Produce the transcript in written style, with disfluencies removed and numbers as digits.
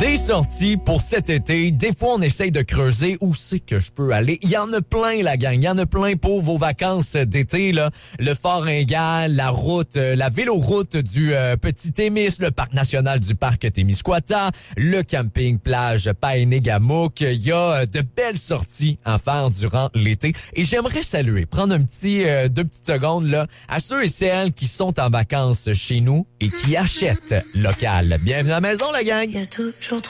Des sorties pour cet été. Des fois, on essaye de creuser où c'est que je peux aller. Il y en a plein, la gang. Il y en a plein pour vos vacances d'été, là. Le Fort Ringal, la route, la véloroute du Petit Témis, le parc national du parc Témiscouata, le camping plage Paénégamouk. Il y a de belles sorties à faire durant l'été. Et j'aimerais saluer, prendre un petit 2 petites secondes, là, à ceux et celles qui sont en vacances chez nous et qui achètent local. Bienvenue à la maison, la gang. Il y a toujours